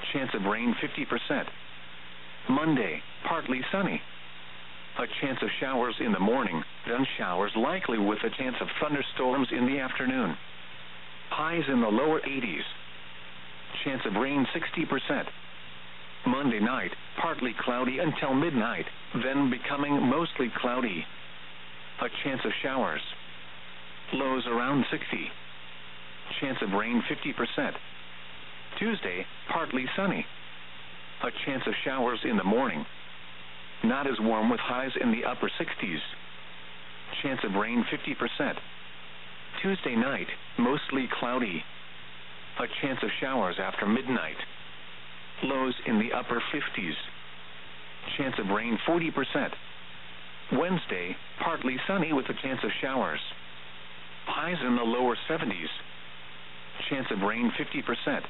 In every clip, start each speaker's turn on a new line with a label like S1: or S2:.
S1: Chance of rain 50%. Monday, partly sunny. A chance of showers in the morning, then showers likely with a chance of thunderstorms in the afternoon. Highs in the lower 80s. Chance of rain 60%. Monday night, partly cloudy until midnight, then becoming mostly cloudy. A chance of showers. Lows around 60. Chance of rain 50%. Tuesday, partly sunny. A chance of showers in the morning. Not as warm with highs in the upper 60s. Chance of rain 50%. Tuesday night, mostly cloudy. A chance of showers after midnight. Lows in the upper 50s. Chance of rain 40%. Wednesday, partly sunny with a chance of showers. Highs in the lower 70s. Chance of rain 50%.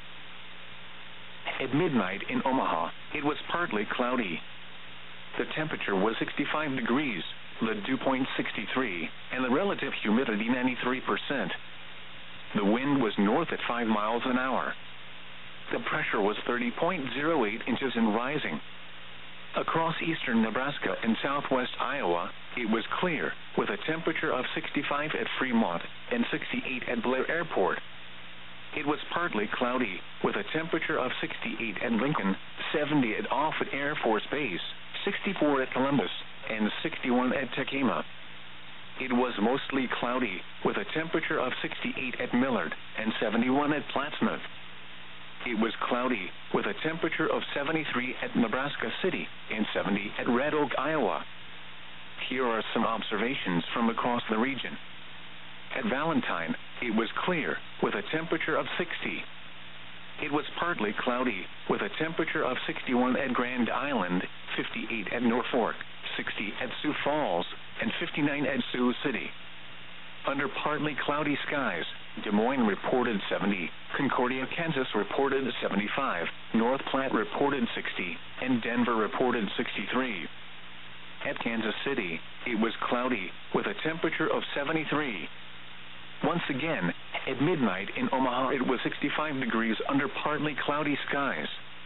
S1: At midnight in Omaha, it was partly cloudy. The temperature was 65 degrees, the dew point 63, and the relative humidity 93%. The wind was north at 5 miles an hour. The pressure was 30.08 inches and rising. Across eastern Nebraska and southwest Iowa, it was clear, with a temperature of 65 at Fremont and 68 at Blair Airport. It was partly cloudy, with a temperature of 68 at Lincoln, 70 at Offutt Air Force Base, 64 at Columbus, and 61 at Tekema. It was mostly cloudy, with a temperature of 68 at Millard and 71 at Plattsmouth. It was cloudy, with a temperature of 73 at Nebraska City and 70 at Red Oak, Iowa. Here are some observations from across the region. At Valentine, it was clear, with a temperature of 60. It was partly cloudy, with a temperature of 61 at Grand Island, 58 at Norfolk, 60 at Sioux Falls, and 59 at Sioux City. Under partly cloudy skies, Des Moines reported 70, Concordia, Kansas reported 75, North Platte reported 60, and Denver reported 63. At Kansas City, it was cloudy, with a temperature of 73. Once again, at midnight in Omaha it was 65 degrees under partly cloudy skies.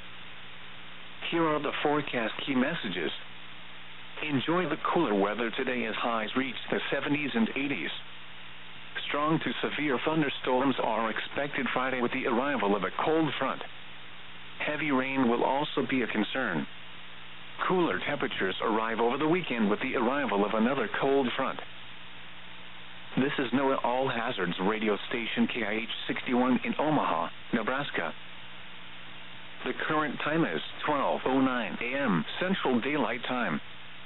S1: Here are the forecast key messages. Enjoy the cooler weather today as highs reach the 70s and 80s. Strong to severe thunderstorms are expected Friday with the arrival of a cold front. Heavy rain will also be a concern. Cooler temperatures arrive over the weekend with the arrival of another cold front. This is NOAA All Hazards radio station KIH 61 in Omaha, Nebraska. The current time is 12:09 a.m. Central Daylight Time.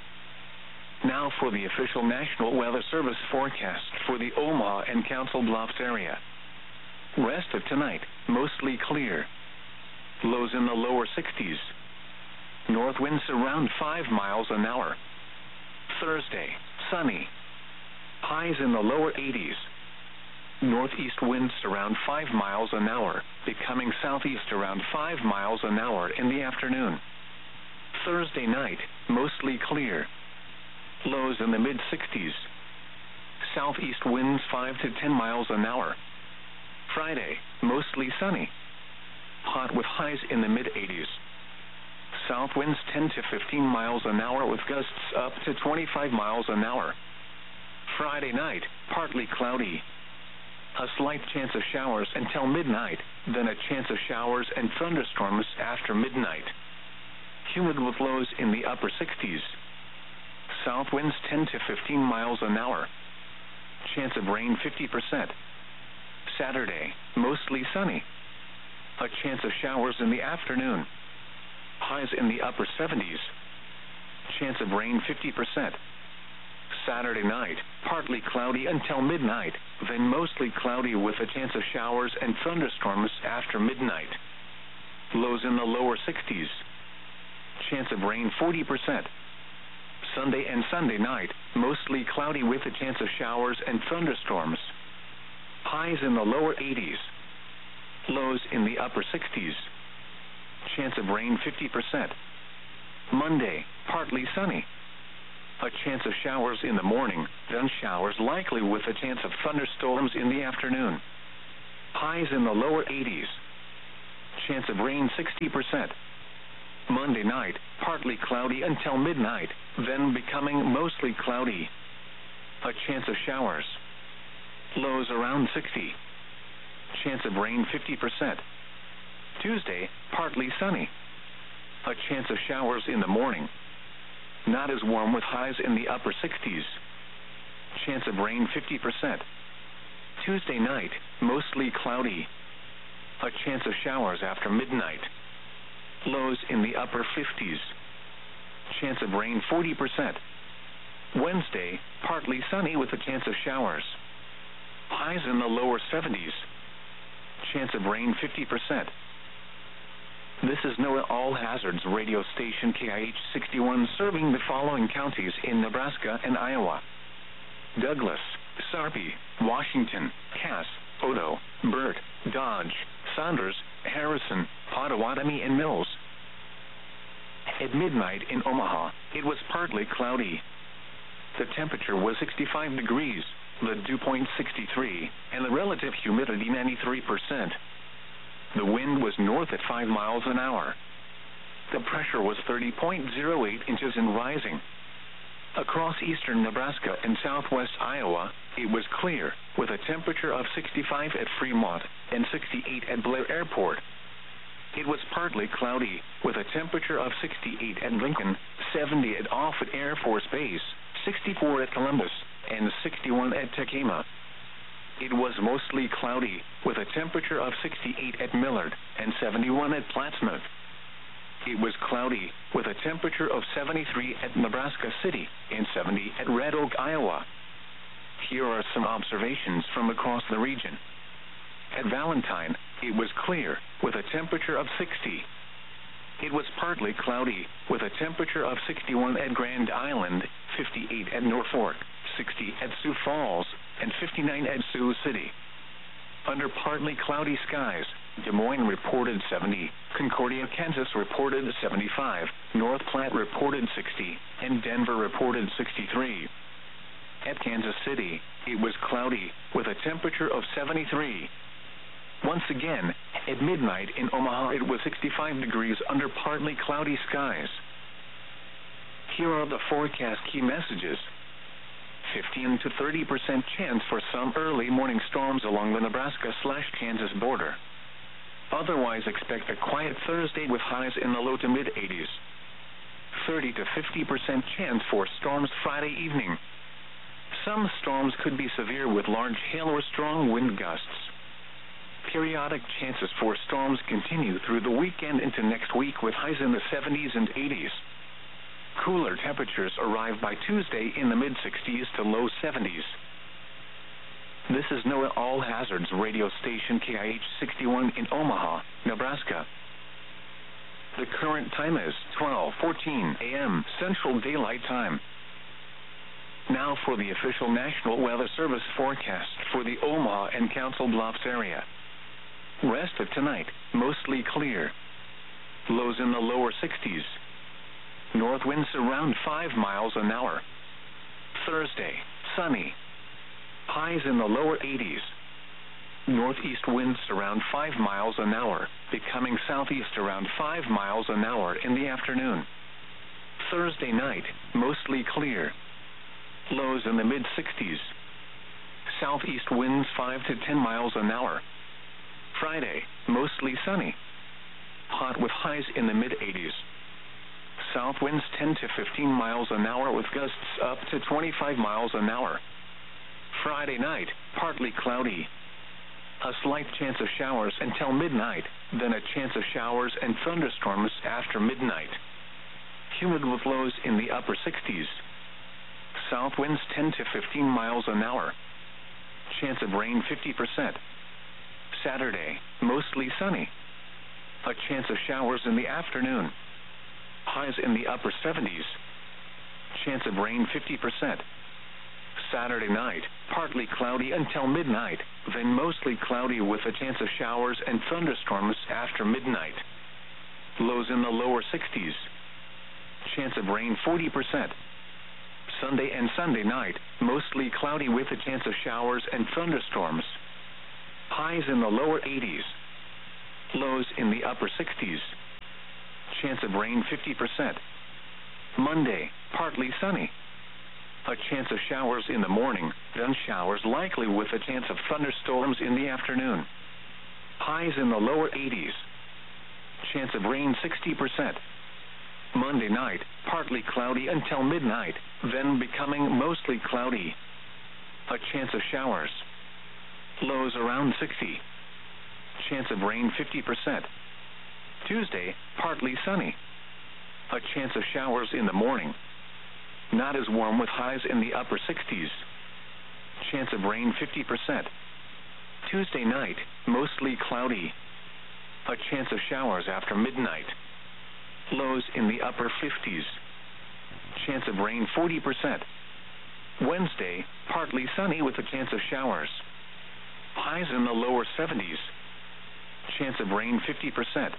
S1: Now for the official National Weather Service forecast for the Omaha and Council Bluffs area. Rest of tonight, mostly clear. Lows in the lower 60s. North winds around 5 miles an hour. Thursday, sunny. Highs in the lower 80s. Northeast winds around 5 miles an hour, becoming southeast around 5 miles an hour in the afternoon. Thursday night, mostly clear. Lows in the mid-60s. Southeast winds 5 to 10 miles an hour. Friday, mostly sunny. Hot with highs in the mid-80s. South winds 10 to 15 miles an hour with gusts up to 25 miles an hour. Friday night, partly cloudy. A slight chance of showers until midnight, then a chance of showers and thunderstorms after midnight. Humid with lows in the upper 60s. South winds 10 to 15 miles an hour. Chance of rain 50%. Saturday, mostly sunny. A chance of showers in the afternoon. Highs in the upper 70s. Chance of rain 50%. Saturday night, partly cloudy until midnight, then mostly cloudy with a chance of showers and thunderstorms after midnight. Lows in the lower 60s. Chance of rain 40%. Sunday and Sunday night, mostly cloudy with a chance of showers and thunderstorms. Highs in the lower 80s. Lows in the upper 60s. Chance of rain 50%. Monday, partly sunny. A chance of showers in the morning, then showers likely with a chance of thunderstorms in the afternoon. Highs in the lower 80s. Chance of rain 60%. Monday night, partly cloudy until midnight, then becoming mostly cloudy. A chance of showers. Lows around 60. Chance of rain 50%. Tuesday, partly sunny. A chance of showers in the morning. Not as warm with highs in the upper 60s. Chance of rain 50%. Tuesday night, mostly cloudy. A chance of showers after midnight. Lows in the upper 50s. Chance of rain 40%. Wednesday, partly sunny with a chance of showers. Highs in the lower 70s. Chance of rain 50%. This is NOAA All Hazards radio station KIH 61 serving the following counties in Nebraska and Iowa: Douglas, Sarpy, Washington, Cass, Odo, Burt, Dodge, Saunders, Harrison, Potawatomi, and Mills. At midnight in Omaha, it was partly cloudy. The temperature was 65 degrees, the dew point 63, and the relative humidity 93%. The wind was north at 5 miles an hour. The pressure was 30.08 inches and rising. Across eastern Nebraska and southwest Iowa, it was clear, with a temperature of 65 at Fremont and 68 at Blair Airport. It was partly cloudy, with a temperature of 68 at Lincoln, 70 at Offutt Air Force Base, 64 at Columbus, and 61 at Tekema. It was mostly cloudy, with a temperature of 68 at Millard and 71 at Plattsmouth. It was cloudy, with a temperature of 73 at Nebraska City and 70 at Red Oak, Iowa. Here are some observations from across the region. At Valentine, it was clear, with a temperature of 60. It was partly cloudy, with a temperature of 61 at Grand Island, 58 at Norfolk, 60 at Sioux Falls, and 59 at Sioux City. Under partly cloudy skies, Des Moines reported 70, Concordia, Kansas reported 75, North Platte reported 60, and Denver reported 63. At Kansas City, it was cloudy, with a temperature of 73. Once again, at midnight in Omaha, it was 65 degrees under partly cloudy skies. Here are the forecast key messages. 15 to 30% chance for some early morning storms along the Nebraska/Kansas border. Otherwise, expect a quiet Thursday with highs in the low to mid-80s. 30 to 50% chance for storms Friday evening. Some storms could be severe with large hail or strong wind gusts. Periodic chances for storms continue through the weekend into next week with highs in the 70s and 80s. Cooler temperatures arrive by Tuesday in the mid-60s to low 70s. This is NOAA All Hazards radio station KIH 61 in Omaha, Nebraska. The current time is 12:14 a.m. Central Daylight Time. Now for the official National Weather Service forecast for the Omaha and Council Bluffs area. Rest of tonight, mostly clear. Lows in the lower 60s. North winds around 5 miles an hour. Thursday, sunny. Highs in the lower 80s. Northeast winds around 5 miles an hour, becoming southeast around 5 miles an hour in the afternoon. Thursday night, mostly clear. Lows in the mid-60s. Southeast winds 5 to 10 miles an hour. Friday, mostly sunny. Hot with highs in the mid-80s. South winds 10 to 15 miles an hour with gusts up to 25 miles an hour. Friday night, partly cloudy. A slight chance of showers until midnight, then a chance of showers and thunderstorms after midnight. Humid with lows in the upper 60s. South winds 10 to 15 miles an hour. Chance of rain 50%. Saturday, mostly sunny. A chance of showers in the afternoon. Highs in the upper 70s. Chance of rain 50%. Saturday night, partly cloudy until midnight, then mostly cloudy with a chance of showers and thunderstorms after midnight. Lows in the lower 60s. Chance of rain 40%. Sunday and Sunday night, mostly cloudy with a chance of showers and thunderstorms. Highs in the lower 80s. Lows in the upper 60s. Chance of rain 50%. Monday, partly sunny. A chance of showers in the morning, then showers likely with a chance of thunderstorms in the afternoon. Highs in the lower 80s. Chance of rain 60%. Monday night, partly cloudy until midnight, then becoming mostly cloudy. A chance of showers. Lows around 60. Chance of rain 50%. Tuesday, partly sunny. A chance of showers in the morning. Not as warm with highs in the upper 60s. Chance of rain 50%. Tuesday night, mostly cloudy. A chance of showers after midnight. Lows in the upper 50s. Chance of rain 40%. Wednesday, partly sunny with a chance of showers. Highs in the lower 70s. Chance of rain 50%.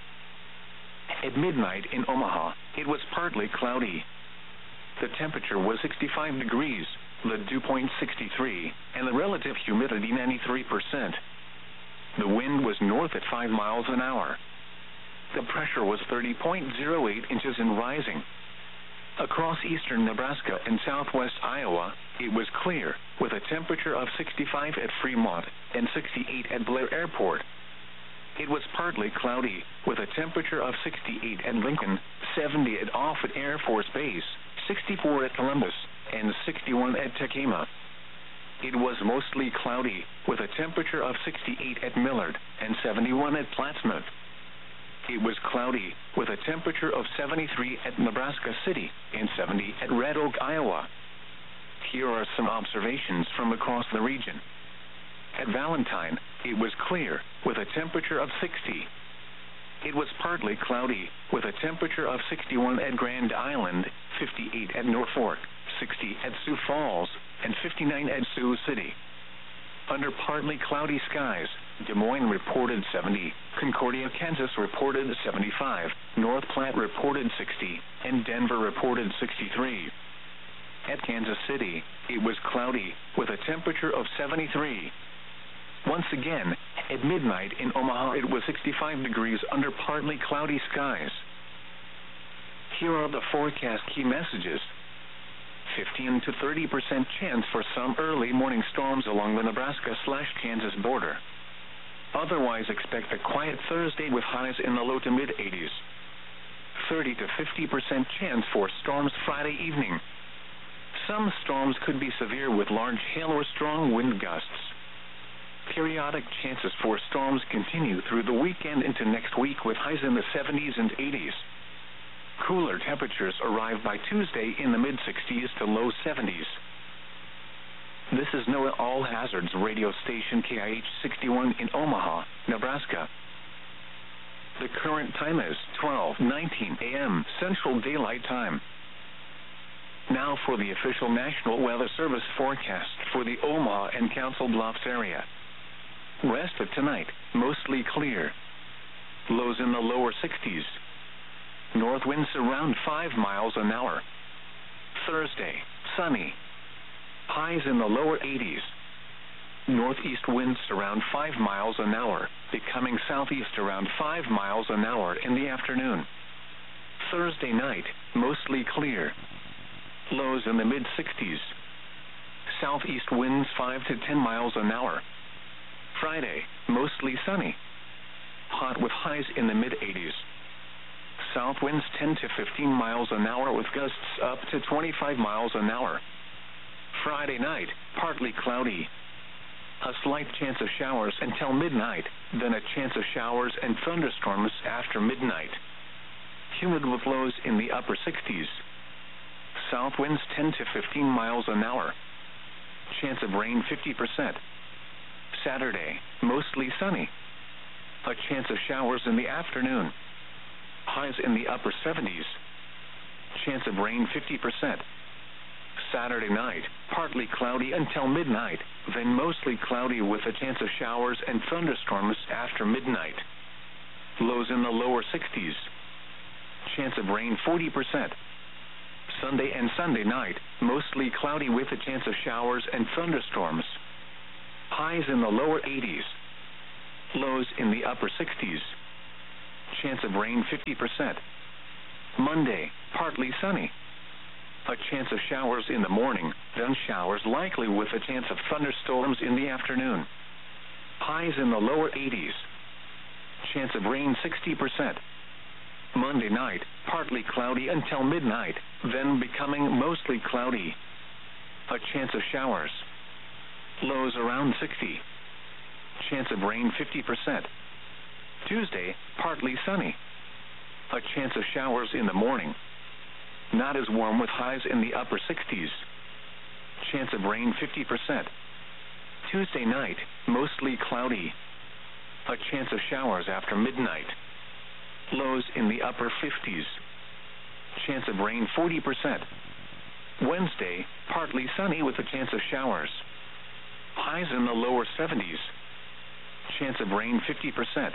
S1: At midnight in Omaha, it was partly cloudy. The temperature was 65 degrees, the dew point 63, and the relative humidity 93%. The wind was north at 5 miles an hour. The pressure was 30.08 inches and rising. Across eastern Nebraska and southwest Iowa, it was clear, with a temperature of 65 at Fremont and 68 at Blair Airport. It was partly cloudy, with a temperature of 68 at Lincoln, 70 at Offutt Air Force Base, 64 at Columbus, and 61 at Tekema. It was mostly cloudy, with a temperature of 68 at Millard and 71 at Plattsmouth. It was cloudy, with a temperature of 73 at Nebraska City and 70 at Red Oak, Iowa. Here are some observations from across the region. At Valentine, it was clear, with a temperature of 60. It was partly cloudy, with a temperature of 61 at Grand Island, 58 at Norfolk, 60 at Sioux Falls, and 59 at Sioux City. Under partly cloudy skies, Des Moines reported 70, Concordia, Kansas reported 75, North Platte reported 60, and Denver reported 63. At Kansas City, it was cloudy, with a temperature of 73. Once again, at midnight in Omaha, it was 65 degrees under partly cloudy skies. Here are the forecast key messages. 15 to 30% chance for some early morning storms along the Nebraska/Kansas border. Otherwise, expect a quiet Thursday with highs in the low to mid-80s. 30 to 50% chance for storms Friday evening. Some storms could be severe with large hail or strong wind gusts. Periodic chances for storms continue through the weekend into next week with highs in the 70s and 80s. Cooler temperatures arrive by Tuesday in the mid-60s to low 70s. This is NOAA All Hazards radio station KIH 61 in Omaha, Nebraska. The current time is 12:19 a.m. Central Daylight Time. Now for the official National Weather Service forecast for the Omaha and Council Bluffs area. Rest of tonight, mostly clear. Lows in the lower 60s. North winds around 5 miles an hour. Thursday, sunny. Highs in the lower 80s. Northeast winds around 5 miles an hour, becoming southeast around 5 miles an hour in the afternoon. Thursday night, mostly clear. Lows in the mid-60s. Southeast winds 5 to 10 miles an hour. Friday, mostly sunny. Hot with highs in the mid-80s. South winds 10 to 15 miles an hour with gusts up to 25 miles an hour. Friday night, partly cloudy. A slight chance of showers until midnight, then a chance of showers and thunderstorms after midnight. Humid with lows in the upper 60s. South winds 10 to 15 miles an hour. Chance of rain 50%. Saturday, mostly sunny. A chance of showers in the afternoon. Highs in the upper 70s. Chance of rain 50%. Saturday night, partly cloudy until midnight, then mostly cloudy with a chance of showers and thunderstorms after midnight. Lows in the lower 60s. Chance of rain 40%. Sunday and Sunday night, mostly cloudy with a chance of showers and thunderstorms. Highs in the lower 80s. Lows in the upper 60s. Chance of rain 50%. Monday, partly sunny. A chance of showers in the morning, then showers likely with a chance of thunderstorms in the afternoon. Highs in the lower 80s. Chance of rain 60%. Monday night, partly cloudy until midnight, then becoming mostly cloudy. A chance of showers. Lows around 60. Chance of rain 50%. Tuesday, partly sunny. A chance of showers in the morning. Not as warm with highs in the upper 60s. Chance of rain 50%. Tuesday night, mostly cloudy. A chance of showers after midnight. Lows in the upper 50s. Chance of rain 40%. Wednesday, partly sunny with a chance of showers. Highs in the lower 70s. Chance of rain 50%.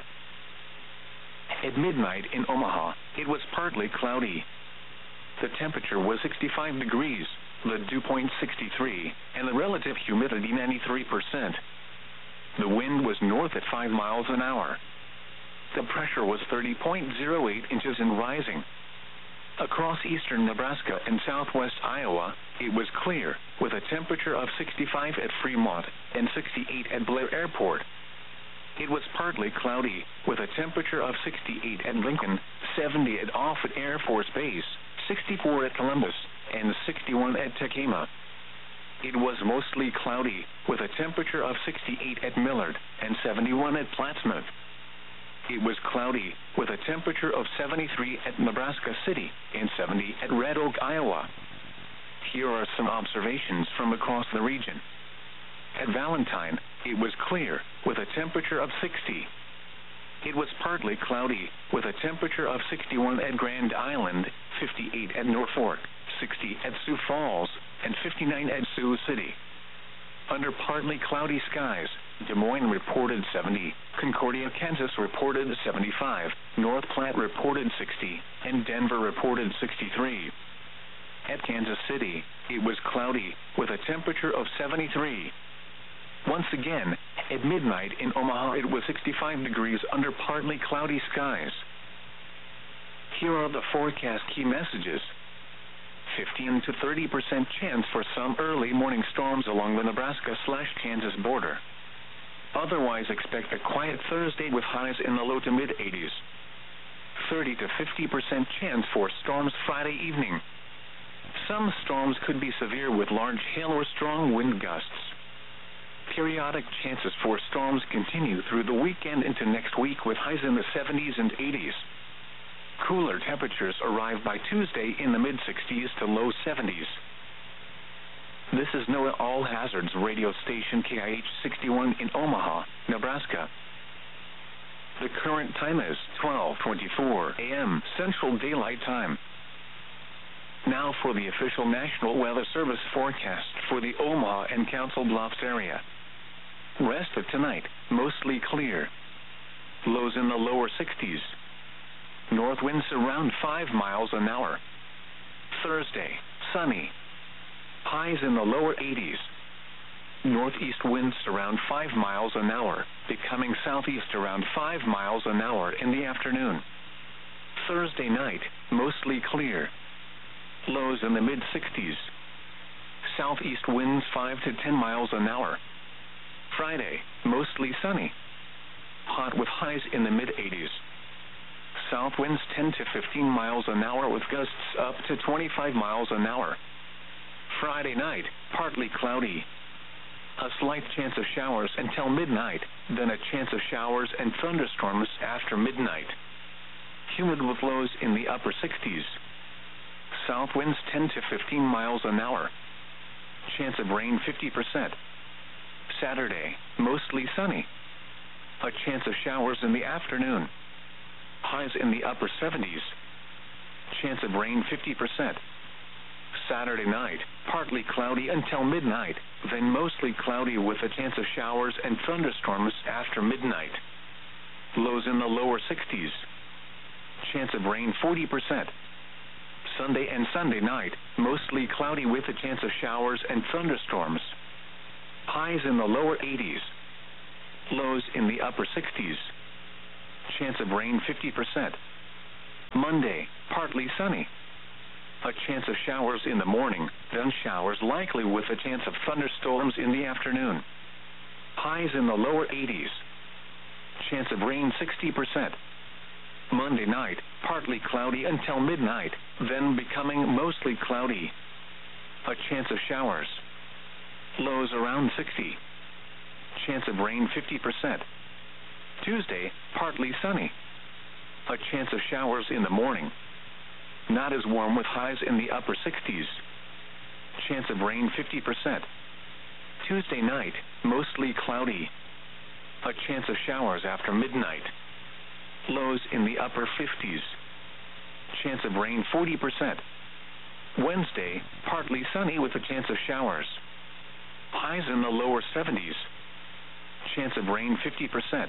S1: At midnight in Omaha, it was partly cloudy. The temperature was 65 degrees, the dew point 63, and the relative humidity 93%. The wind was north at 5 miles an hour. The pressure was 30.08 inches and rising. Across eastern Nebraska and southwest Iowa, it was clear, with a temperature of 65 at Fremont and 68 at Blair Airport. It was partly cloudy, with a temperature of 68 at Lincoln, 70 at Offutt Air Force Base, 64 at Columbus, and 61 at Tekema. It was mostly cloudy, with a temperature of 68 at Millard and 71 at Plattsmouth. It was cloudy, with a temperature of 73 at Nebraska City and 70 at Red Oak, Iowa. Here are some observations from across the region. At Valentine, it was clear, with a temperature of 60. It was partly cloudy, with a temperature of 61 at Grand Island, 58 at Norfolk, 60 at Sioux Falls, and 59 at Sioux City. Under partly cloudy skies, Des Moines reported 70, Concordia, Kansas reported 75, North Platte reported 60, and Denver reported 63. At Kansas City, it was cloudy, with a temperature of 73. Once again, at midnight in Omaha, it was 65 degrees under partly cloudy skies. Here are the forecast key messages. 15 to 30% chance for some early morning storms along the Nebraska/Kansas border. Otherwise, expect a quiet Thursday with highs in the low to mid-80s. 30 to 50% chance for storms Friday evening. Some storms could be severe with large hail or strong wind gusts. Periodic chances for storms continue through the weekend into next week with highs in the 70s and 80s. Cooler temperatures arrive by Tuesday in the mid-60s to low 70s. This is NOAA All Hazards radio station KIH 61 in Omaha, Nebraska. The current time is 12:24 a.m. Central Daylight Time. Now for the official National Weather Service forecast for the Omaha and Council Bluffs area. Rest of tonight, mostly clear. Lows in the lower 60s. North winds around 5 miles an hour. Thursday, sunny. Highs in the lower 80s. Northeast winds around 5 miles an hour, becoming southeast around 5 miles an hour in the afternoon. Thursday night, mostly clear. Lows in the mid-60s. Southeast winds 5 to 10 miles an hour. Friday, mostly sunny. Hot with highs in the mid-80s. South winds 10 to 15 miles an hour with gusts up to 25 miles an hour. Friday night, partly cloudy. A slight chance of showers until midnight, then a chance of showers and thunderstorms after midnight. Humid with lows in the upper 60s. South winds 10 to 15 miles an hour. Chance of rain 50%. Saturday, mostly sunny. A chance of showers in the afternoon. Highs in the upper 70s. Chance of rain 50%. Saturday night, partly cloudy until midnight, then mostly cloudy with a chance of showers and thunderstorms after midnight. Lows in the lower 60s. Chance of rain 40%. Sunday and Sunday night, mostly cloudy with a chance of showers and thunderstorms. Highs in the lower 80s. Lows in the upper 60s. Chance of rain 50%. Monday, partly sunny. A chance of showers in the morning, then showers likely with a chance of thunderstorms in the afternoon. Highs in the lower 80s. Chance of rain 60%. Monday night, partly cloudy until midnight, then becoming mostly cloudy. A chance of showers. Lows around 60. Chance of rain 50%. Tuesday, partly sunny. A chance of showers in the morning. Not as warm with highs in the upper 60s. Chance of rain 50%. Tuesday night, mostly cloudy. A chance of showers after midnight. Lows in the upper 50s. Chance of rain 40%. Wednesday, partly sunny with a chance of showers. Highs in the lower 70s. Chance of rain 50%.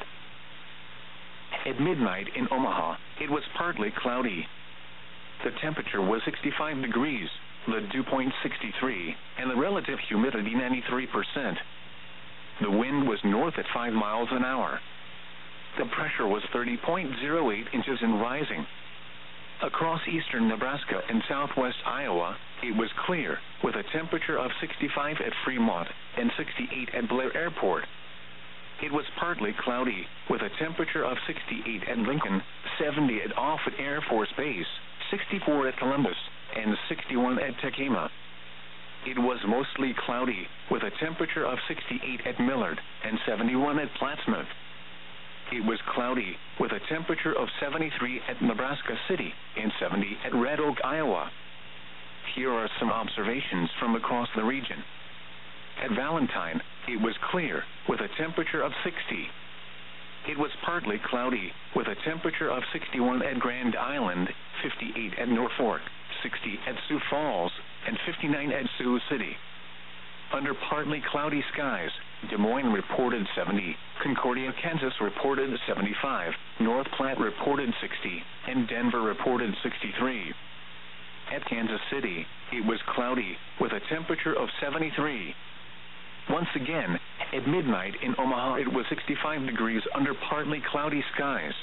S1: At midnight in Omaha, it was partly cloudy. The temperature was 65 degrees, the dew point 63, and the relative humidity 93%. The wind was north at 5 miles an hour. The pressure was 30.08 inches and rising. Across eastern Nebraska and southwest Iowa, it was clear, with a temperature of 65 at Fremont and 68 at Blair Airport. It was partly cloudy, with a temperature of 68 at Lincoln, 70 at Offutt Air Force Base, 64 at Columbus, and 61 at Tekema. It was mostly cloudy, with a temperature of 68 at Millard and 71 at Plattsmouth. It was cloudy, with a temperature of 73 at Nebraska City and 70 at Red Oak, Iowa. Here are some observations from across the region. At Valentine, it was clear, with a temperature of 60. It was partly cloudy, with a temperature of 61 at Grand Island, 58 at Norfolk, 60 at Sioux Falls, and 59 at Sioux City. Under partly cloudy skies, Des Moines reported 70, Concordia, Kansas reported 75, North Platte reported 60, and Denver reported 63. At Kansas City, it was cloudy, with a temperature of 73. Once again, at midnight in Omaha, it was 65 degrees under partly cloudy skies.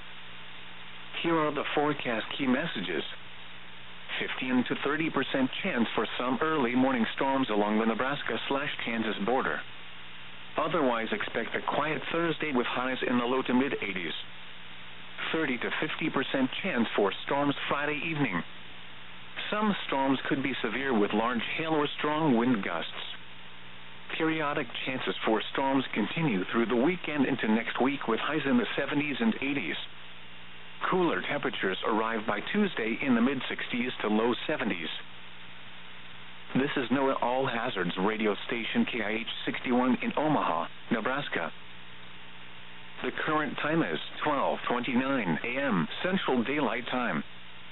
S1: Here are the forecast key messages. 15 to 30% chance for some early morning storms along the Nebraska/Kansas border. Otherwise, expect a quiet Thursday with highs in the low to mid-80s. 30 to 50% chance for storms Friday evening. Some storms could be severe with large hail or strong wind gusts. Periodic chances for storms continue through the weekend into next week with highs in the 70s and 80s. Cooler temperatures arrive by Tuesday in the mid-60s to low 70s. This is NOAA All Hazards radio station KIH 61 in Omaha, Nebraska. The current time is 12:29 a.m. Central Daylight Time.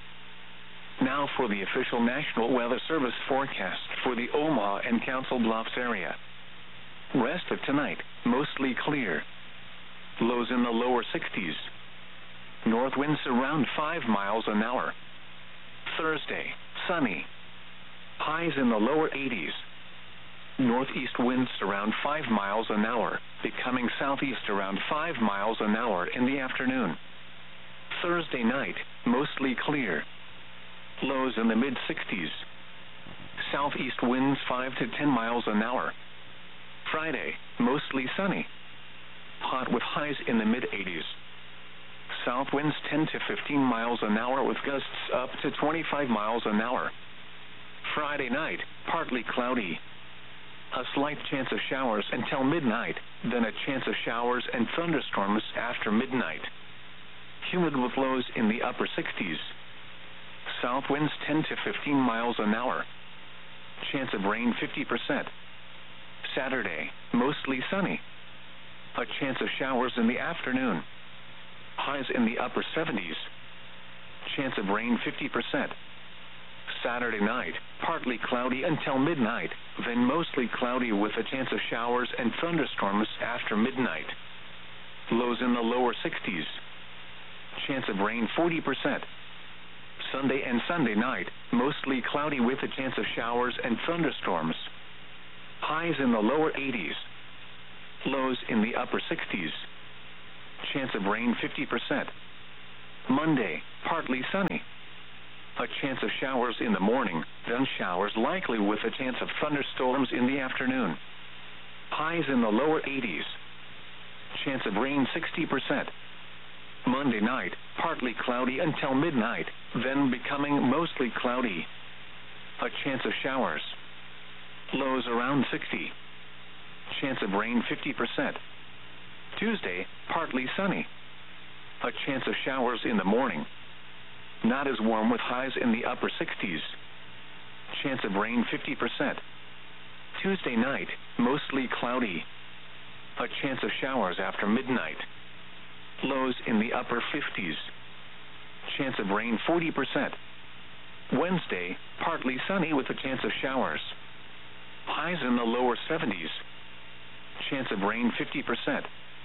S1: Now for the official National Weather Service forecast for the Omaha and Council Bluffs area. Rest of tonight, mostly clear. Lows in the lower 60s. North winds around 5 miles an hour. Thursday, sunny. Highs in the lower 80s. Northeast winds around 5 miles an hour, becoming southeast around 5 miles an hour in the afternoon. Thursday night, mostly clear. Lows in the mid-60s. Southeast winds 5 to 10 miles an hour. Friday, mostly sunny. Hot with highs in the mid-80s. South winds 10 to 15 miles an hour with gusts up to 25 miles an hour. Friday night, partly cloudy. A slight chance of showers until midnight, then a chance of showers and thunderstorms after midnight. Humid with lows in the upper 60s. South winds 10 to 15 miles an hour. Chance of rain 50%. Saturday, mostly sunny. A chance of showers in the afternoon. Highs in the upper 70s. Chance of rain 50%. Saturday night, partly cloudy until midnight, then mostly cloudy with a chance of showers and thunderstorms after midnight. Lows in the lower 60s. Chance of rain 40%. Sunday and Sunday night, mostly cloudy with a chance of showers and thunderstorms. Highs in the lower 80s. Lows in the upper 60s. Chance of rain 50%. Monday, partly sunny. A chance of showers in the morning, then showers likely with a chance of thunderstorms in the afternoon. Highs in the lower 80s. Chance of rain 60%. Monday night, partly cloudy until midnight, then becoming mostly cloudy. A chance of showers. Lows around 60. Chance of rain 50%. Tuesday, partly sunny. A chance of showers in the morning. Not as warm with highs in the upper 60s. Chance of rain 50%. Tuesday night, mostly cloudy. A chance of showers after midnight. Lows in the upper 50s. Chance of rain 40%. Wednesday, partly sunny with a chance of showers. Highs in the lower 70s. Chance of rain 50%.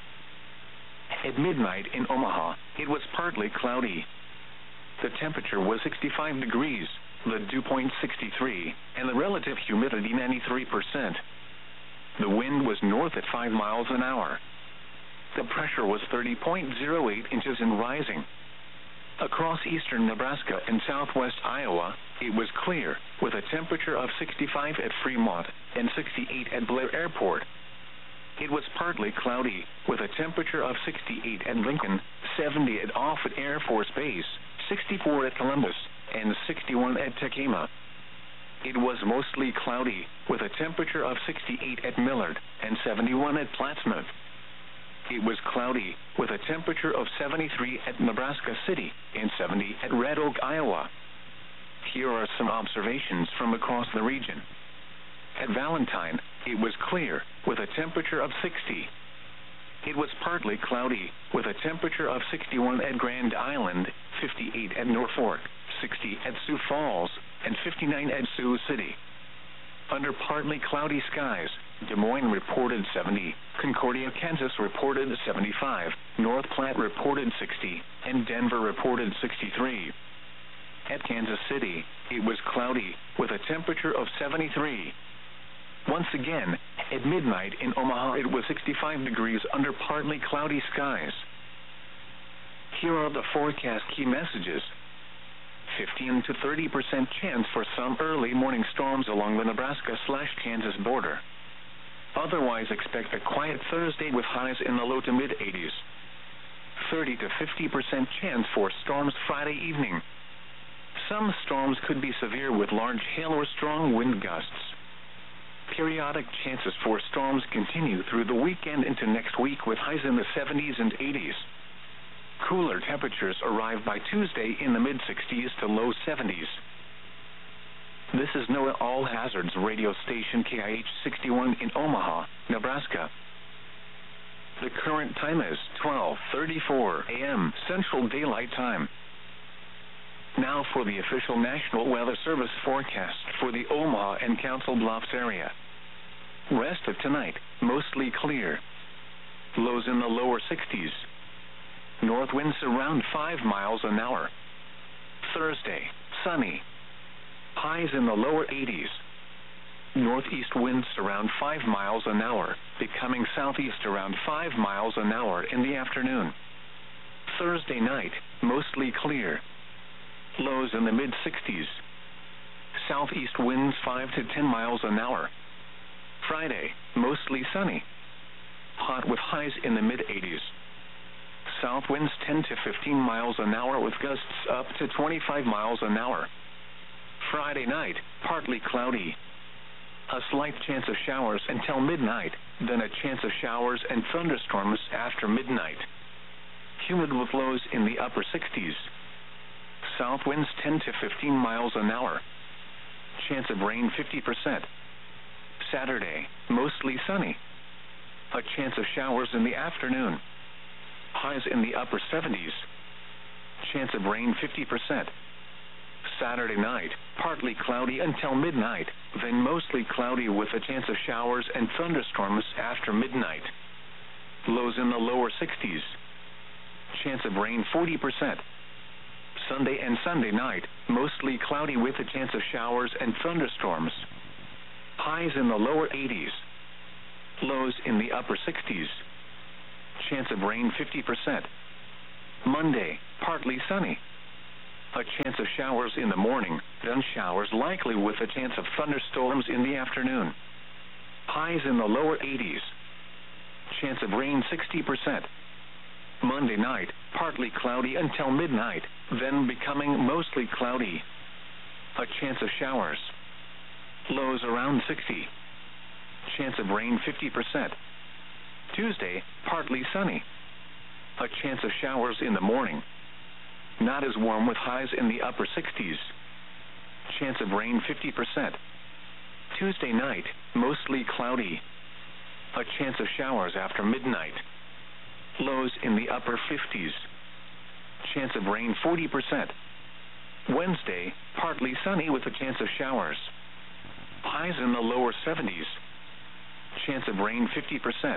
S1: At midnight in Omaha, it was partly cloudy. The temperature was 65 degrees, the dew point 63, and the relative humidity 93%. The wind was north at 5 miles an hour. The pressure was 30.08 inches and rising. Across eastern Nebraska and southwest Iowa, it was clear, with a temperature of 65 at Fremont and 68 at Blair Airport. It was partly cloudy, with a temperature of 68 at Lincoln, 70 at Offutt Air Force Base, 64 at Columbus, and 61 at Tekema. It was mostly cloudy, with a temperature of 68 at Millard and 71 at Plattsmouth. It was cloudy, with a temperature of 73 at Nebraska City and 70 at Red Oak, Iowa. Here are some observations from across the region. At Valentine, it was clear, with a temperature of 60. It was partly cloudy, with a temperature of 61 at Grand Island, 58 at Norfolk, 60 at Sioux Falls, and 59 at Sioux City. Under partly cloudy skies, Des Moines reported 70, Concordia, Kansas reported 75, North Platte reported 60, and Denver reported 63. At Kansas City, it was cloudy, with a temperature of 73. Once again, at midnight in Omaha, it was 65 degrees under partly cloudy skies. Here are the forecast key messages. 15 to 30% chance for some early morning storms along the Nebraska/Kansas border. Otherwise, expect a quiet Thursday with highs in the low to mid-80s. 30 to 50% chance for storms Friday evening. Some storms could be severe with large hail or strong wind gusts. Periodic chances for storms continue through the weekend into next week with highs in the 70s and 80s. Cooler temperatures arrive by Tuesday in the mid-60s to low 70s. This is NOAA All Hazards radio station KIH 61 in Omaha, Nebraska. The current time is 12:34 a.m. Central Daylight Time. Now for the official National Weather Service forecast for the Omaha and Council Bluffs area. Rest of tonight, mostly clear. Lows in the lower 60s. North winds around 5 miles an hour. Thursday, sunny. Highs in the lower 80s. Northeast winds around 5 miles an hour, becoming southeast around 5 miles an hour in the afternoon. Thursday night, mostly clear. Lows in the mid-60s. Southeast winds 5 to 10 miles an hour. Friday, mostly sunny. Hot with highs in the mid-80s. South winds 10 to 15 miles an hour with gusts up to 25 miles an hour. Friday night, partly cloudy. A slight chance of showers until midnight, then a chance of showers and thunderstorms after midnight. Humid with lows in the upper 60s. South winds 10 to 15 miles an hour. Chance of rain 50%. Saturday, mostly sunny. A chance of showers in the afternoon. Highs in the upper 70s. Chance of rain 50%. Saturday night, partly cloudy until midnight, then mostly cloudy with a chance of showers and thunderstorms after midnight. Lows in the lower 60s. Chance of rain 40%. Sunday and Sunday night, mostly cloudy with a chance of showers and thunderstorms. Highs in the lower 80s. Lows in the upper 60s. Chance of rain 50%. Monday, partly sunny. A chance of showers in the morning, then showers likely with a chance of thunderstorms in the afternoon. Highs in the lower 80s. Chance of rain 60%. Monday night, partly cloudy until midnight, then becoming mostly cloudy. A chance of showers. Lows around 60. Chance of rain 50%. Tuesday, partly sunny. A chance of showers in the morning. Not as warm with highs in the upper 60s. Chance of rain 50%. Tuesday night, mostly cloudy. A chance of showers after midnight. Lows in the upper 50s. Chance of rain 40%. Wednesday, partly sunny with a chance of showers. Highs in the lower 70s. Chance of rain 50%.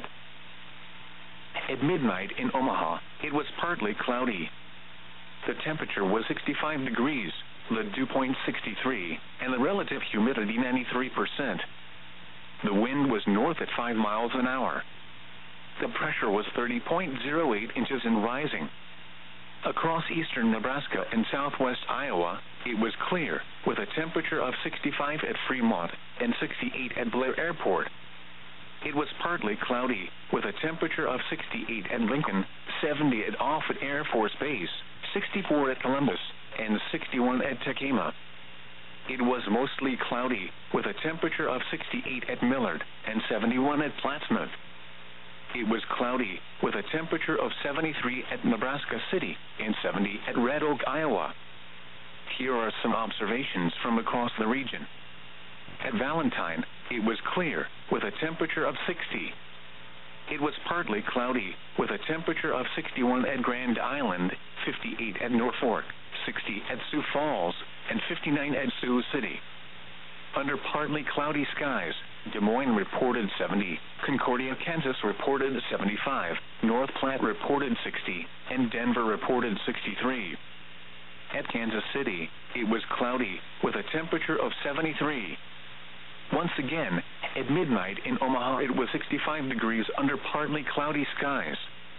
S1: At midnight in Omaha, it was partly cloudy. The temperature was 65 degrees, the dew point 63, and the relative humidity 93%. The wind was north at 5 miles an hour. The pressure was 30.08 inches and rising. Across eastern Nebraska and southwest Iowa, it was clear, with a temperature of 65 at Fremont and 68 at Blair Airport. It was partly cloudy, with a temperature of 68 at Lincoln, 70 at Offutt Air Force Base, 64 at Columbus, and 61 at Tekema. It was mostly cloudy, with a temperature of 68 at Millard and 71 at Plattsmouth. It was cloudy, with a temperature of 73 at Nebraska City and 70 at Red Oak, Iowa. Here are some observations from across the region. At Valentine, it was clear, with a temperature of 60. It was partly cloudy, with a temperature of 61 at Grand Island, 58 at Norfolk, 60 at Sioux Falls, and 59 at Sioux City. Under partly cloudy skies, Des Moines reported 70, Concordia, Kansas reported 75, North Platte reported 60, and Denver reported 63. At Kansas City, it was cloudy, with a temperature of 73. Once again, at midnight in Omaha, it was 65 degrees under partly cloudy skies.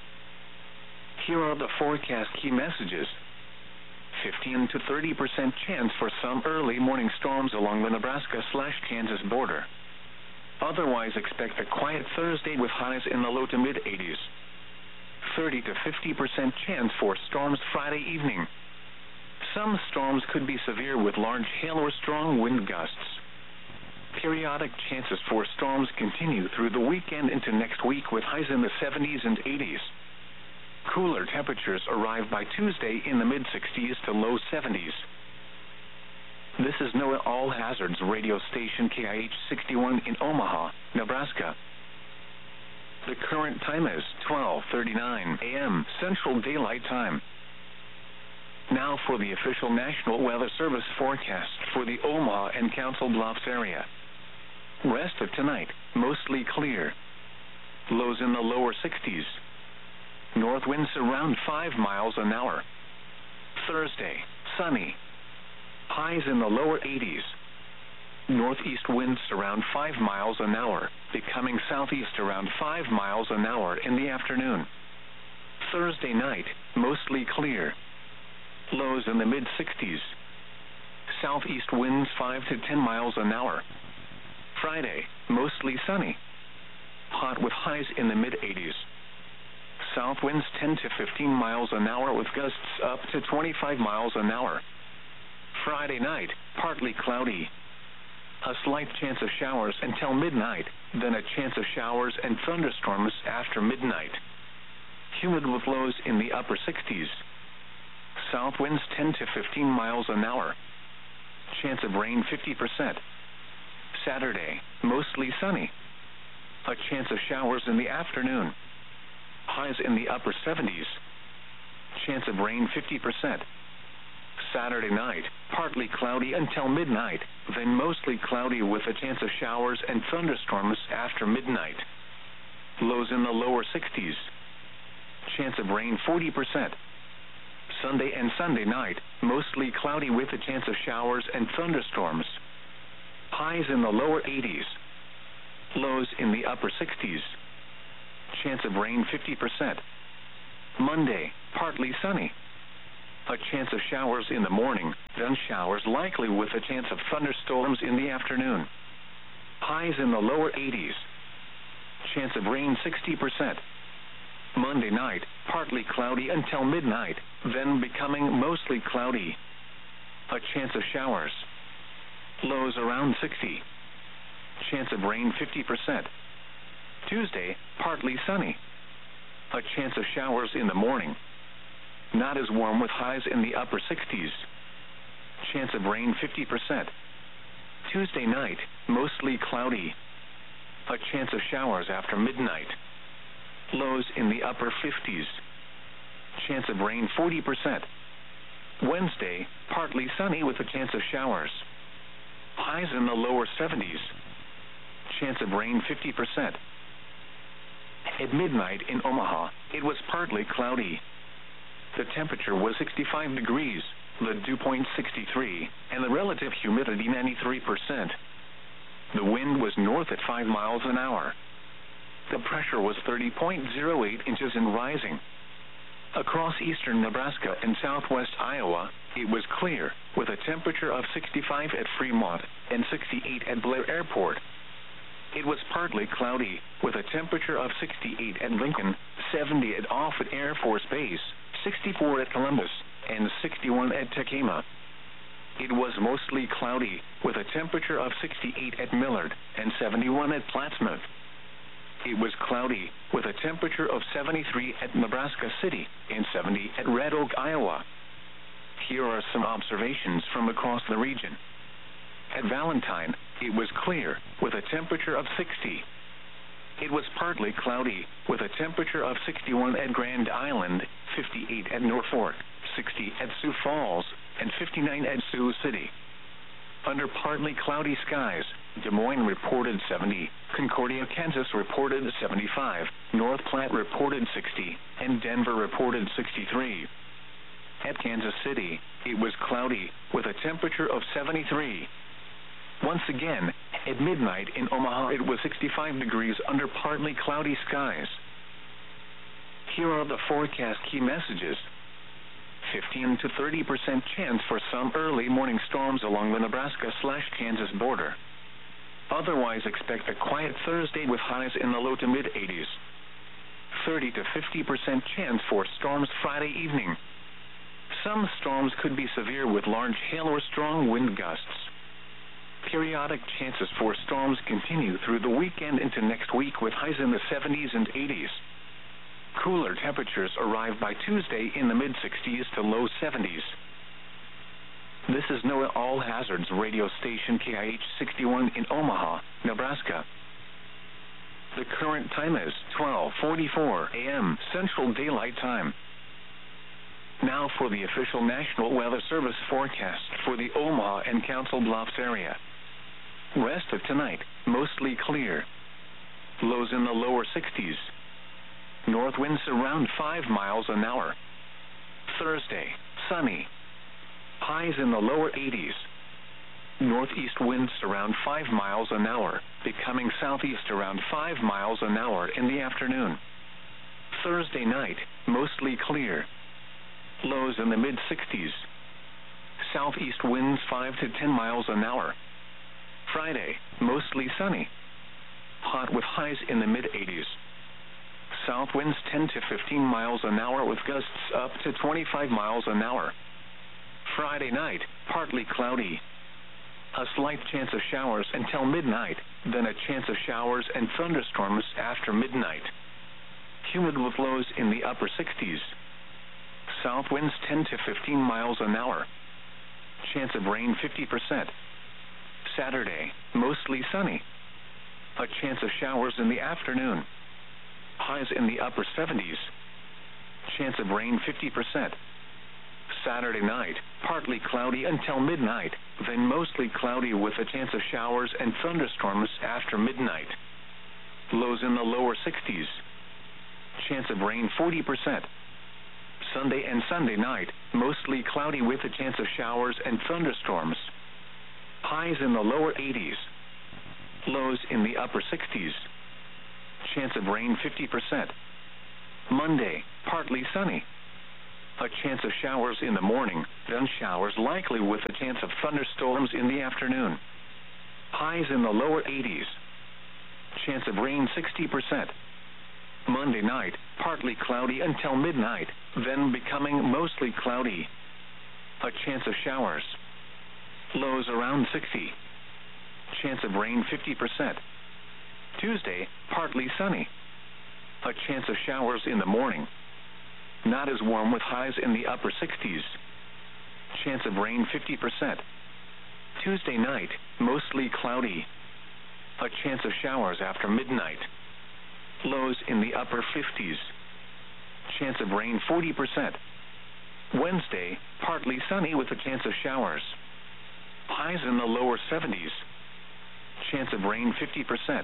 S1: Here are the forecast key messages. 15 to 30% chance for some early morning storms along the Nebraska/Kansas border. Otherwise, expect a quiet Thursday with highs in the low to mid-80s. 30 to 50% chance for storms Friday evening. Some storms could be severe with large hail or strong wind gusts. Periodic chances for storms continue through the weekend into next week with highs in the 70s and 80s. Cooler temperatures arrive by Tuesday in the mid-60s to low 70s. This is NOAA All Hazards radio station KIH 61 in Omaha, Nebraska. The current time is 12:39 a.m. Central Daylight Time. Now for the official National Weather Service forecast for the Omaha and Council Bluffs area. Rest of tonight, mostly clear. Lows in the lower 60s. North winds around 5 miles an hour. Thursday, sunny. Highs in the lower 80s. Northeast winds around 5 miles an hour, becoming southeast around 5 miles an hour in the afternoon. Thursday night, mostly clear. Lows in the mid-60s. Southeast winds 5 to 10 miles an hour. Friday, mostly sunny. Hot with highs in the mid-80s. South winds 10 to 15 miles an hour with gusts up to 25 miles an hour. Friday night, partly cloudy. A slight chance of showers until midnight, then a chance of showers and thunderstorms after midnight. Humid with lows in the upper 60s. South winds 10 to 15 miles an hour. Chance of rain 50%. Saturday, mostly sunny. A chance of showers in the afternoon. Highs in the upper 70s. Chance of rain 50%. Saturday night, partly cloudy until midnight, then mostly cloudy with a chance of showers and thunderstorms after midnight. Lows in the lower 60s. Chance of rain 40%. Sunday and Sunday night, mostly cloudy with a chance of showers and thunderstorms. Highs in the lower 80s. Lows in the upper 60s. Chance of rain 50%. Monday, partly sunny. A chance of showers in the morning, then showers likely with a chance of thunderstorms in the afternoon. Highs in the lower 80s. Chance of rain 60%. Monday night, partly cloudy until midnight, then becoming mostly cloudy. A chance of showers. Lows around 60. Chance of rain 50%. Tuesday, partly sunny. A chance of showers in the morning. Not as warm with highs in the upper 60s. Chance of rain 50%. Tuesday night, mostly cloudy. A chance of showers after midnight. Lows in the upper 50s. Chance of rain 40%. Wednesday, partly sunny with a chance of showers. Highs in the lower 70s. Chance of rain 50%. At midnight in Omaha, it was partly cloudy. The temperature was 65 degrees, the dew point 63, and the relative humidity 93%. The wind was north at 5 miles an hour. The pressure was 30.08 inches and rising. Across eastern Nebraska and southwest Iowa, it was clear, with a temperature of 65 at Fremont and 68 at Blair Airport. It was partly cloudy, with a temperature of 68 at Lincoln, 70 at Offutt Air Force Base, 64 at Columbus, and 61 at Tekema. It was mostly cloudy, with a temperature of 68 at Millard and 71 at Plattsmouth. It was cloudy, with a temperature of 73 at Nebraska City and 70 at Red Oak, Iowa. Here are some observations from across the region. At Valentine, it was clear, with a temperature of 60. It was partly cloudy, with a temperature of 61 at Grand Island, 58 at Norfolk, 60 at Sioux Falls, and 59 at Sioux City. Under partly cloudy skies, Des Moines reported 70, Concordia, Kansas reported 75, North Platte reported 60, and Denver reported 63. At Kansas City, it was cloudy, with a temperature of 73. Once again, at midnight in Omaha, it was 65 degrees under partly cloudy skies. Here are the forecast key messages. 15 to 30% chance for some early morning storms along the Nebraska/Kansas border. Otherwise, expect a quiet Thursday with highs in the low to mid-80s. 30 to 50% chance for storms Friday evening. Some storms could be severe with large hail or strong wind gusts. Periodic chances for storms continue through the weekend into next week with highs in the 70s and 80s. Cooler temperatures arrive by Tuesday in the mid-60s to low 70s. This is NOAA All Hazards radio station KIH 61 in Omaha, Nebraska. The current time is 12:44 a.m. Central Daylight Time. Now for the official National Weather Service forecast for the Omaha and Council Bluffs area. Rest of tonight, mostly clear. Lows in the lower 60s. North winds around 5 miles an hour. Thursday, sunny. Highs in the lower 80s. Northeast winds around 5 miles an hour, becoming southeast around 5 miles an hour in the afternoon. Thursday night, mostly clear. Lows in the mid-60s. Southeast winds 5 to 10 miles an hour. Friday, mostly sunny. Hot with highs in the mid-80s. South winds 10 to 15 miles an hour with gusts up to 25 miles an hour. Friday night, partly cloudy. A slight chance of showers until midnight, then a chance of showers and thunderstorms after midnight. Humid with lows in the upper 60s. South winds 10 to 15 miles an hour. Chance of rain 50%. Saturday, mostly sunny. A chance of showers in the afternoon. Highs in the upper 70s. Chance of rain 50%. Saturday night, partly cloudy until midnight, then mostly cloudy with a chance of showers and thunderstorms after midnight. Lows in the lower 60s. Chance of rain 40%. Sunday and Sunday night, mostly cloudy with a chance of showers and thunderstorms. Highs in the lower 80s. Lows in the upper 60s. Chance of rain 50%. Monday, partly sunny. A chance of showers in the morning, then showers likely with a chance of thunderstorms in the afternoon. Highs in the lower 80s. Chance of rain 60%. Monday night, partly cloudy until midnight, then becoming mostly cloudy. A chance of showers. Lows around 60. Chance of rain 50%. Tuesday, partly sunny. A chance of showers in the morning. Not as warm with highs in the upper 60s. Chance of rain 50%. Tuesday night, mostly cloudy. A chance of showers after midnight. Lows in the upper 50s. Chance of rain 40%. Wednesday, partly sunny with a chance of showers. Highs in the lower 70s. Chance of rain 50%.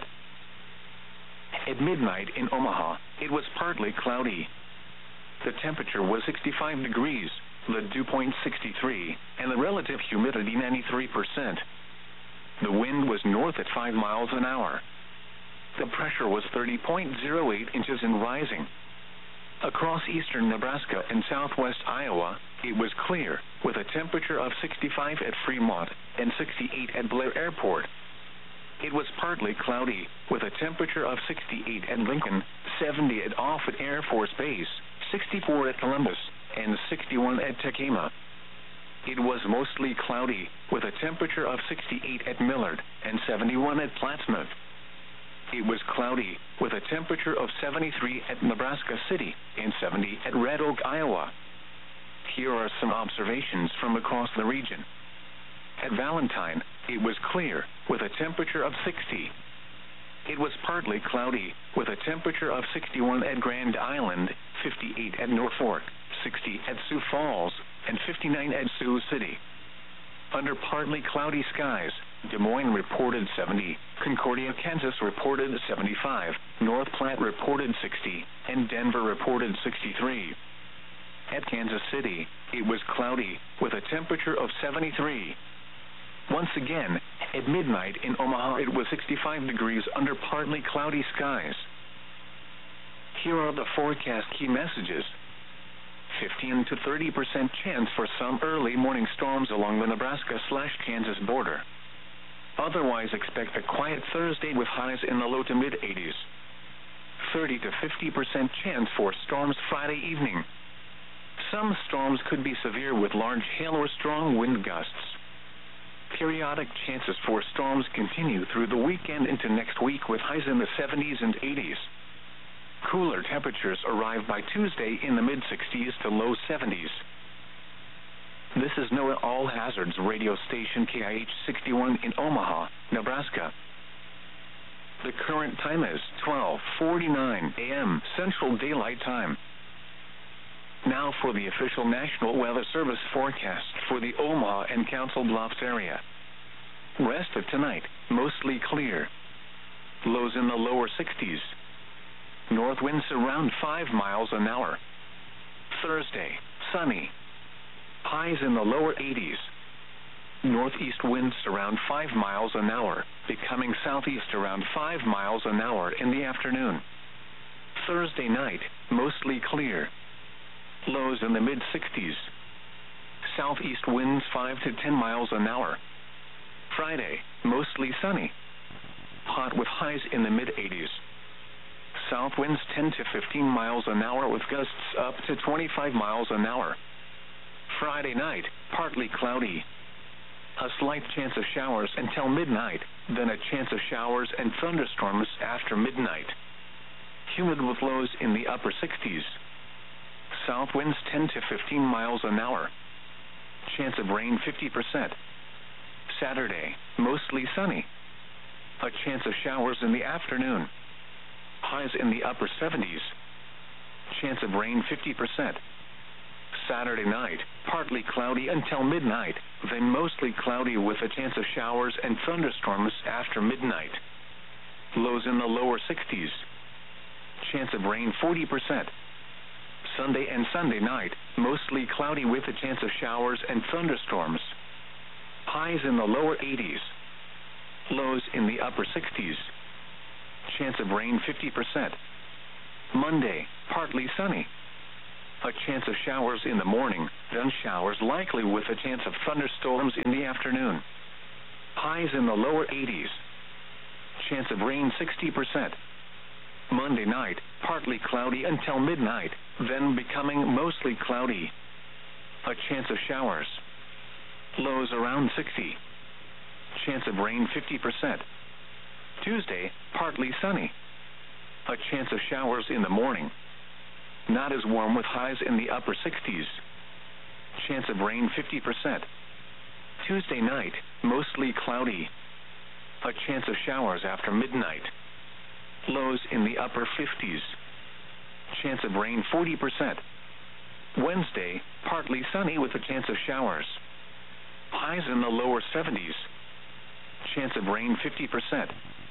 S1: At midnight in Omaha, it was partly cloudy. The temperature was 65 degrees, the dew point 63, and the relative humidity 93%. The wind was north at 5 miles an hour. The pressure was 30.08 inches and rising. Across eastern Nebraska and southwest Iowa, it was clear, with a temperature of 65 at Fremont and 68 at Blair Airport. It was partly cloudy, with a temperature of 68 at Lincoln, 70 at Offutt Air Force Base, 64 at Columbus, and 61 at Tekema. It was mostly cloudy, with a temperature of 68 at Millard and 71 at Plattsmouth. It was cloudy, with a temperature of 73 at Nebraska City and 70 at Red Oak, Iowa. Here are some observations from across the region. At Valentine, it was clear, with a temperature of 60. It was partly cloudy, with a temperature of 61 at Grand Island, 58 at Norfolk, 60 at Sioux Falls, and 59 at Sioux City. Under partly cloudy skies, Des Moines reported 70, Concordia, Kansas reported 75, North Platte reported 60, and Denver reported 63. At Kansas City, it was cloudy, with a temperature of 73. Once again, at midnight in Omaha, it was 65 degrees under partly cloudy skies. Here are the forecast key messages. 15 to 30% chance for some early morning storms along the Nebraska/Kansas border. Otherwise, expect a quiet Thursday with highs in the low to mid-80s. 30 to 50% chance for storms Friday evening. Some storms could be severe with large hail or strong wind gusts. Periodic chances for storms continue through the weekend into next week with highs in the 70s and 80s. Cooler temperatures arrive by Tuesday in the mid-60s to low 70s. This is NOAA All Hazards radio station KIH 61 in Omaha, Nebraska. The current time is 12:49 a.m. Central Daylight Time. Now for the official National Weather Service forecast for the Omaha and Council Bluffs area. Rest of tonight, mostly clear. Lows in the lower 60s. North winds around 5 miles an hour. Thursday, sunny. Highs in the lower 80s. Northeast winds around 5 miles an hour, becoming southeast around 5 miles an hour in the afternoon. Thursday night, mostly clear. Lows in the mid-60s. Southeast winds 5 to 10 miles an hour. Friday, mostly sunny. Hot with highs in the mid-80s. South winds 10 to 15 miles an hour with gusts up to 25 miles an hour. Friday night, partly cloudy. A slight chance of showers until midnight, then a chance of showers and thunderstorms after midnight. Humid with lows in the upper 60s. South winds 10 to 15 miles an hour. Chance of rain 50%. Saturday, mostly sunny. A chance of showers in the afternoon. Highs in the upper 70s. Chance of rain 50%. Saturday night, partly cloudy until midnight, then mostly cloudy with a chance of showers and thunderstorms after midnight. Lows in the lower 60s. Chance of rain 40%. Sunday and Sunday night, mostly cloudy with a chance of showers and thunderstorms. Highs in the lower 80s. Lows in the upper 60s. Chance of rain 50%. Monday, partly sunny. A chance of showers in the morning, then showers likely with a chance of thunderstorms in the afternoon. Highs in the lower 80s. Chance of rain 60%. Monday night, partly cloudy until midnight, then becoming mostly cloudy. A chance of showers. Lows around 60. Chance of rain 50%. Tuesday, partly sunny. A chance of showers in the morning. Not as warm with highs in the upper 60s. Chance of rain 50%. Tuesday night, mostly cloudy. A chance of showers after midnight. Lows in the upper 50s. Chance of rain 40%. Wednesday, partly sunny with a chance of showers. Highs in the lower 70s. Chance of rain 50%.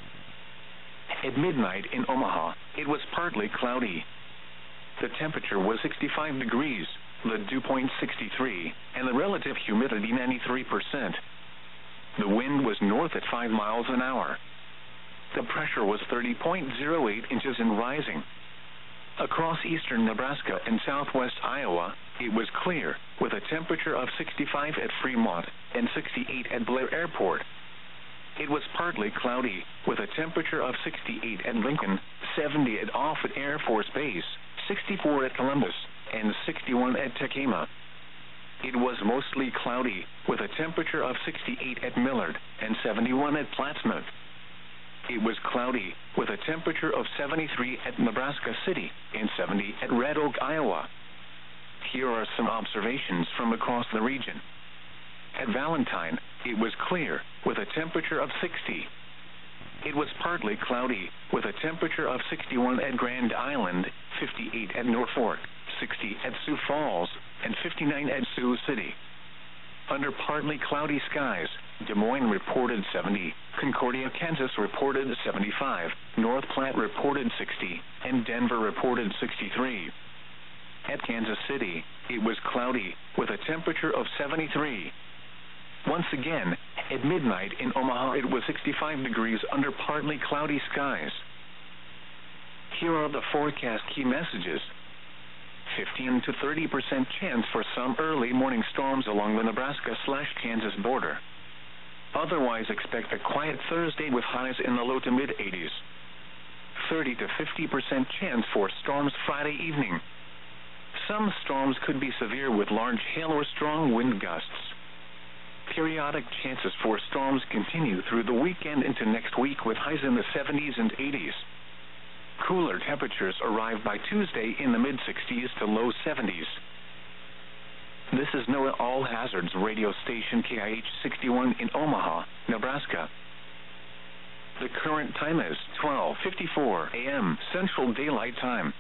S1: At midnight in Omaha, it was partly cloudy. The temperature was 65 degrees, the dew point 63, and the relative humidity 93%. The wind was north at 5 miles an hour. The pressure was 30.08 inches and rising. Across eastern Nebraska and southwest Iowa, it was clear, with a temperature of 65 at Fremont and 68 at Blair Airport. It was partly cloudy, with a temperature of 68 at Lincoln, 70 at Offutt Air Force Base, 64 at Columbus, and 61 at Tekema. It was mostly cloudy, with a temperature of 68 at Millard and 71 at Plattsmouth. It was cloudy, with a temperature of 73 at Nebraska City and 70 at Red Oak, Iowa. Here are some observations from across the region. At Valentine, it was clear, with a temperature of 60. It was partly cloudy, with a temperature of 61 at Grand Island, 58 at Norfolk, 60 at Sioux Falls, and 59 at Sioux City. Under partly cloudy skies, Des Moines reported 70, Concordia, Kansas reported 75, North Platte reported 60, and Denver reported 63. At Kansas City, it was cloudy, with a temperature of 73. Once again, at midnight in Omaha, it was 65 degrees under partly cloudy skies. Here are the forecast key messages. 15 to 30% chance for some early morning storms along the Nebraska/Kansas border. Otherwise, expect a quiet Thursday with highs in the low to mid-80s. 30 to 50% chance for storms Friday evening. Some storms could be severe with large hail or strong wind gusts. Periodic chances for storms continue through the weekend into next week with highs in the 70s and 80s. Cooler temperatures arrive by Tuesday in the mid-60s to low 70s. This is NOAA All Hazards radio station KIH 61 in Omaha, Nebraska. The current time is 12:54 a.m. Central Daylight Time.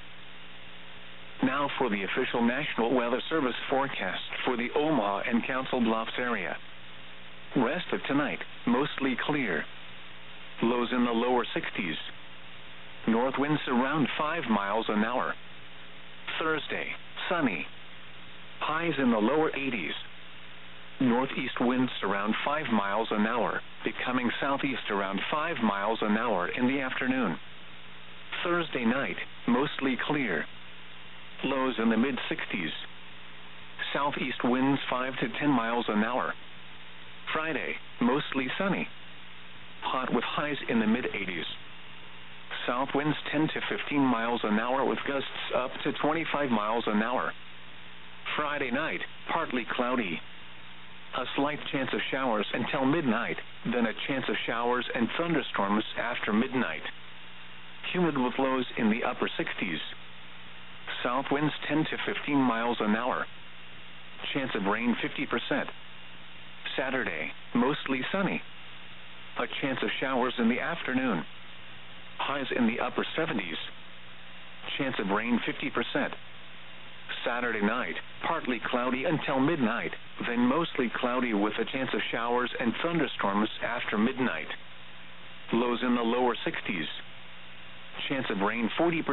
S1: Now for the official National Weather Service forecast for the Omaha and Council Bluffs area. Rest of tonight, mostly clear. Lows in the lower 60s. North winds around 5 miles an hour. Thursday, sunny. Highs in the lower 80s. Northeast winds around 5 miles an hour, becoming southeast around 5 miles an hour in the afternoon. Thursday night, mostly clear. Lows in the mid-60s. Southeast winds 5 to 10 miles an hour. Friday, mostly sunny. Hot with highs in the mid-80s. South winds 10 to 15 miles an hour with gusts up to 25 miles an hour. Friday night, partly cloudy. A slight chance of showers until midnight, then a chance of showers and thunderstorms after midnight. Humid with lows in the upper 60s. South winds 10 to 15 miles an hour. Chance of rain 50%. Saturday, mostly sunny. A chance of showers in the afternoon. Highs in the upper 70s. Chance of rain 50%. Saturday night, partly cloudy until midnight, then mostly cloudy with a chance of showers and thunderstorms after midnight. Lows in the lower 60s. Chance of rain 40%.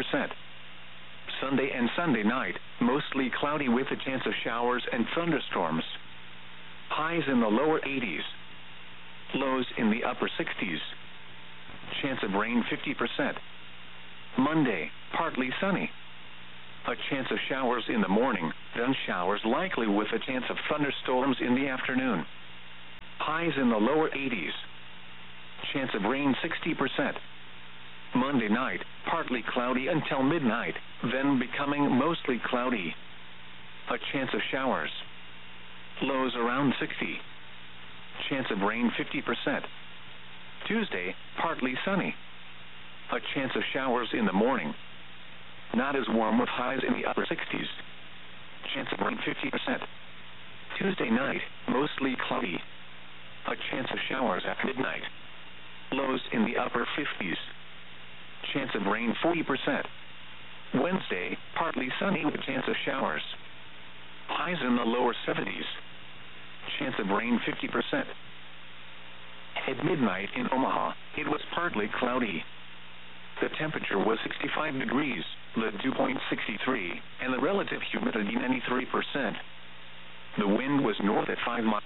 S1: Sunday and Sunday night, mostly cloudy with a chance of showers and thunderstorms. Highs in the lower 80s. Lows in the upper 60s. Chance of rain 50%. Monday, partly sunny. A chance of showers in the morning, then showers likely with a chance of thunderstorms in the afternoon. Highs in the lower 80s. Chance of rain 60%. Monday night, partly cloudy until midnight, then becoming mostly cloudy. A chance of showers. Lows around 60. Chance of rain 50%. Tuesday, partly sunny. A chance of showers in the morning. Not as warm with highs in the upper 60s. Chance of rain 50%. Tuesday night, mostly cloudy. A chance of showers at midnight. Lows in the upper 50s. Chance of rain 40%. Wednesday, partly sunny with a chance of showers. Highs in the lower 70s. Chance of rain 50%. At midnight in Omaha, it was partly cloudy. The temperature was 65 degrees, the dew point 63, and the relative humidity 93%. The wind was north at 5 miles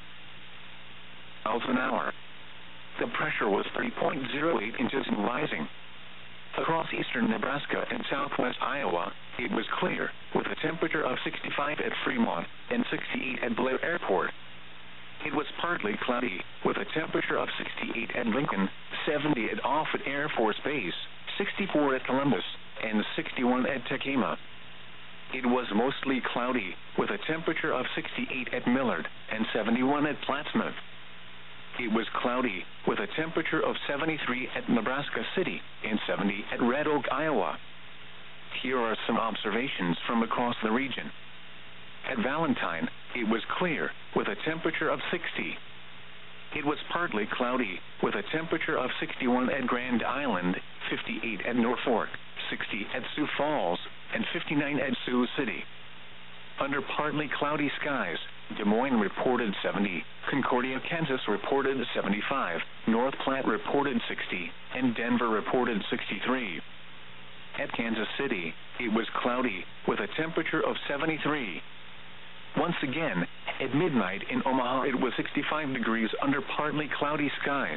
S1: an hour. The pressure was 3.08 inches and rising. Across eastern Nebraska and southwest Iowa, it was clear, with a temperature of 65 at Fremont and 68 at Blair Airport. It was partly cloudy, with a temperature of 68 at Lincoln, 70 at Offutt Air Force Base, 64 at Columbus, and 61 at Tekema. It was mostly cloudy, with a temperature of 68 at Millard and 71 at Plattsmouth. It was cloudy, with a temperature of 73 at Nebraska City and 70 at Red Oak, Iowa. Here are some observations from across the region. At Valentine, it was clear, with a temperature of 60. It was partly cloudy, with a temperature of 61 at Grand Island, 58 at Norfolk, 60 at Sioux Falls, and 59 at Sioux City. Under partly cloudy skies, Des Moines reported 70, Concordia, Kansas reported 75, North Platte reported 60, and Denver reported 63. At Kansas City, it was cloudy, with a temperature of 73. Once again, at midnight in Omaha it was 65 degrees under partly cloudy skies.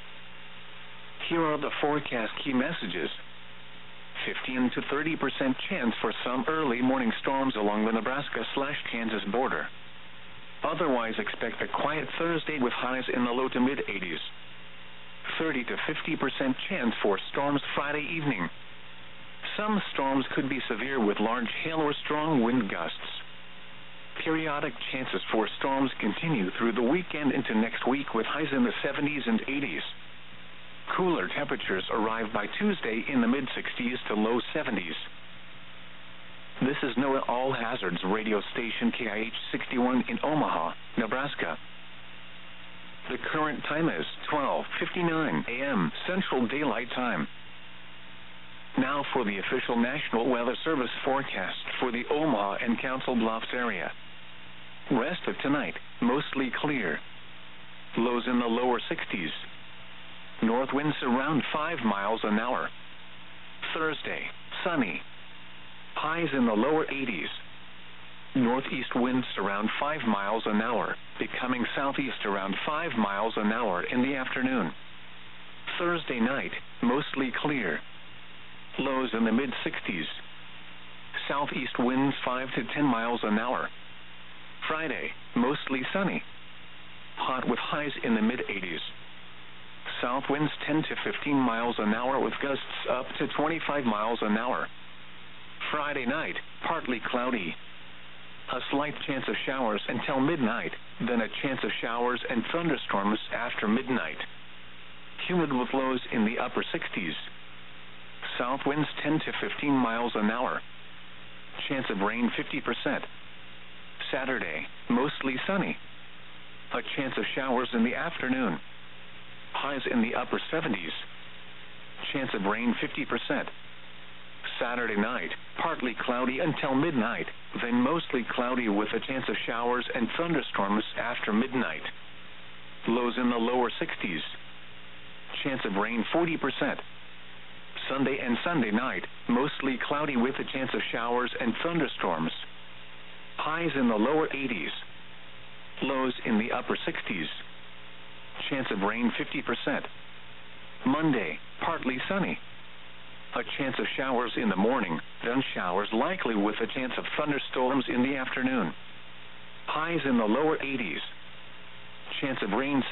S1: Here are the forecast key messages. 15 to 30% chance for some early morning storms along the Nebraska/Kansas border. Otherwise expect a quiet Thursday with highs in the low to mid-80s. 30 to 50% chance for storms Friday evening. Some storms could be severe with large hail or strong wind gusts. Periodic chances for storms continue through the weekend into next week with highs in the 70s and 80s. Cooler temperatures arrive by Tuesday in the mid-60s to low 70s. This is NOAA All Hazards radio station KIH 61 in Omaha, Nebraska. The current time is 12:59 a.m. Central Daylight Time. Now for the official National Weather Service forecast for the Omaha and Council Bluffs area. Rest of tonight, mostly clear. Lows in the lower 60s. North winds around 5 miles an hour. Thursday, sunny. Highs in the lower 80s. Northeast winds around 5 miles an hour, becoming southeast around 5 miles an hour in the afternoon. Thursday night, mostly clear. Lows in the mid-60s. Southeast winds 5 to 10 miles an hour. Friday, mostly sunny. Hot with highs in the mid-80s. South winds 10 to 15 miles an hour with gusts up to 25 miles an hour. Friday night, partly cloudy. A slight chance of showers until midnight, then a chance of showers and thunderstorms after midnight. Humid with lows in the upper 60s. South winds 10 to 15 miles an hour. Chance of rain 50%. Saturday, mostly sunny. A chance of showers in the afternoon. Highs in the upper 70s. Chance of rain 50%. Saturday night, partly cloudy until midnight, then mostly cloudy with a chance of showers and thunderstorms after midnight. Lows in the lower 60s. Chance of rain 40%. Sunday and Sunday night, mostly cloudy with a chance of showers and thunderstorms. Highs in the lower 80s. Lows in the upper 60s. chance of rain 50%. Monday, partly sunny. A chance of showers in the morning, then showers likely with a chance of thunderstorms in the afternoon. Highs in the lower 80s. Chance of rain